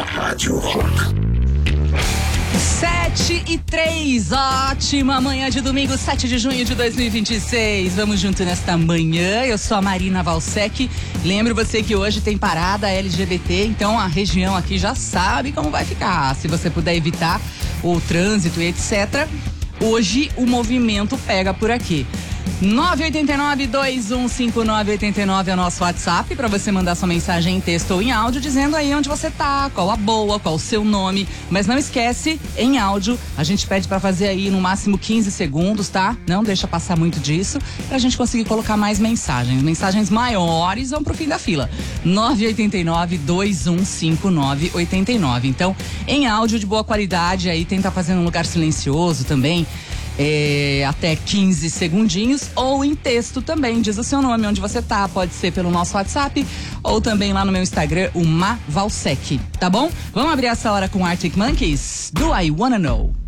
Rádio Rock. 7h03, ótima manhã de domingo, 7 de junho de 2026. Vamos junto nesta manhã. Eu sou a Marina Valsec. Lembro você que hoje tem parada LGBT, então a região aqui já sabe como vai ficar. Se você puder evitar o trânsito e etc., hoje o movimento pega por aqui. 989-215989 é o nosso WhatsApp para você mandar sua mensagem em texto ou em áudio dizendo aí onde você tá, qual a boa, qual o seu nome. Mas não esquece, em áudio, a gente pede para fazer aí no máximo 15 segundos, tá? Não deixa passar muito disso pra gente conseguir colocar mais mensagens. Mensagens maiores vão pro fim da fila. 989-215989. Então, em áudio de boa qualidade aí, tenta fazer num lugar silencioso também. Até 15 segundinhos, ou em texto também, diz o seu nome, onde você tá, pode ser pelo nosso WhatsApp ou também lá no meu Instagram, o Ma Valsec, tá bom? Vamos abrir essa hora com Arctic Monkeys, Do I Wanna Know?